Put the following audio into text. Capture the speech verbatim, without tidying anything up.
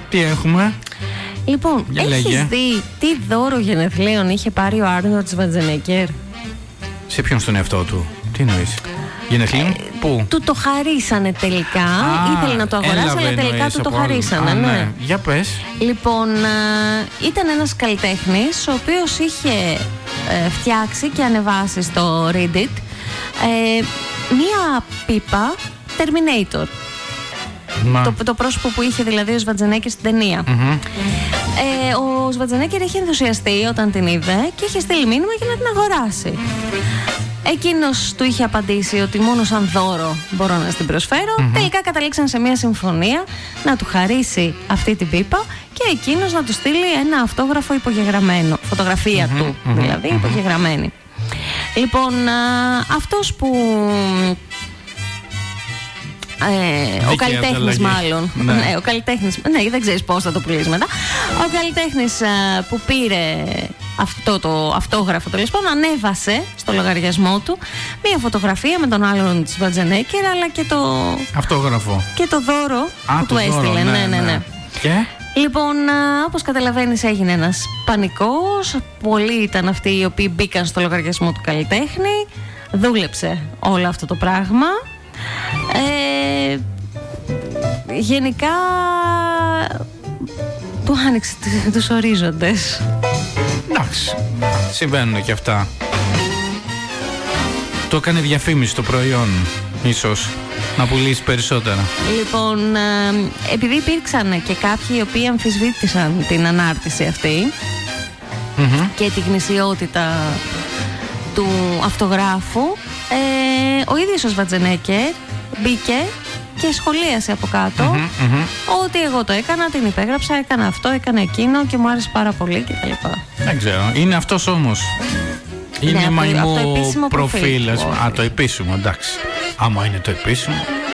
Τι έχουμε? Λοιπόν, έχεις δει τι δώρο γενεθλίων είχε πάρει ο Άρνολντ Σβατζενέγκερ? Σε ποιον στον εαυτό του? Τι εννοείς? Γενεθλίων? Ε, Πού? Του το χαρίσανε τελικά. Α, ήθελε να το αγοράσει, αλλά τελικά του το χαρίσανε. Α, ναι. Ναι. Για πες. Λοιπόν, α, ήταν ένας καλλιτέχνης ο οποίος είχε ε, φτιάξει και ανεβάσει στο Reddit ε, μία πίπα Terminator. Το, το πρόσωπο που είχε δηλαδή ο Σβατζενέγκερ στην ταινία. Mm-hmm. Ε, ο Σβατζενέγκερ είχε ενθουσιαστεί όταν την είδε και είχε στείλει μήνυμα για να την αγοράσει. Εκείνος του είχε απαντήσει ότι μόνο σαν δώρο μπορώ να την προσφέρω. Mm-hmm. Τελικά καταλήξαν σε μια συμφωνία να του χαρίσει αυτή την πίπα και εκείνος να του στείλει ένα αυτόγραφο υπογεγραμμένο. Φωτογραφία mm-hmm. του δηλαδή mm-hmm. υπογεγραμμένη. Λοιπόν, α, αυτός που... Ε, ο καλλιτέχνης μάλλον ναι. Ναι, ο καλλιτέχνης, ναι, δεν ξέρεις πώς θα το πουλήσεις μετά. Ο καλλιτέχνης α, που πήρε αυτό το αυτόγραφο, το λοιπόν, ανέβασε στο λογαριασμό του μία φωτογραφία με τον άλλον της Σβατζενέγκερ, αλλά και το αυτόγραφο και το δώρο Α, που το του έστειλε. Δώρο, ναι, ναι, ναι, ναι. Και? Λοιπόν, α, όπως καταλαβαίνεις, έγινε ένας πανικός. Πολλοί ήταν αυτοί οι οποίοι μπήκαν στο λογαριασμό του καλλιτέχνη. Δούλεψε όλο αυτό το πράγμα. Ε, γενικά του άνοιξε τους ορίζοντες. Εντάξει, συμβαίνουν και αυτά. Το έκανε διαφήμιση το προϊόν, ίσως να πουλήσει περισσότερα. Λοιπόν, ε, επειδή υπήρξαν και κάποιοι οι οποίοι αμφισβήτησαν την ανάρτηση αυτή mm-hmm. και τη γνησιότητα του αυτογράφου, ε, ο ίδιος ο Σβατζενέγκερ μπήκε και σχολίασε από κάτω mm-hmm, mm-hmm. ότι εγώ το έκανα, την υπέγραψα, έκανα αυτό, έκανα εκείνο και μου άρεσε πάρα πολύ κτλ. Δεν ξέρω, είναι αυτός όμως. Είναι ναι, μαϊμό προφίλ. προφίλ. Α, το επίσημο, εντάξει. Άμα είναι το επίσημο.